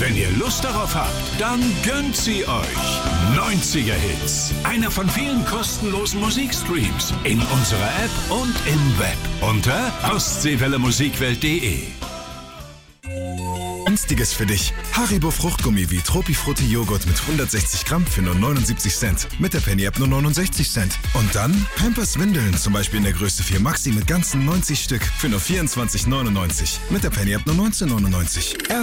Wenn ihr Lust darauf habt, dann gönnt sie euch. 90er Hits. Einer von vielen kostenlosen Musikstreams in unserer App und im Web. Unter ostseewellemusikwelt.de. Günstiges für dich. Haribo Fruchtgummi wie Tropifrutti Joghurt mit 160 Gramm für nur 79 Cent. Mit der Penny-App nur 69 Cent. Und dann Pampers Windeln, zum Beispiel in der Größe 4 Maxi mit ganzen 90 Stück für nur 24,99. Mit der Penny-App nur 19,99.